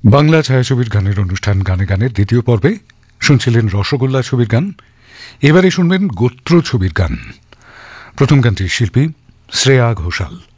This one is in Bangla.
বাংলা ছায়াছবির গানের অনুষ্ঠান গানে গানের দ্বিতীয় পর্বে শুনছিলেন রসগোল্লা ছবির গান। এবারে শুনবেন গোত্র ছবির গান। প্রথম গানটি শিল্পী শ্রেয়া ঘোষাল।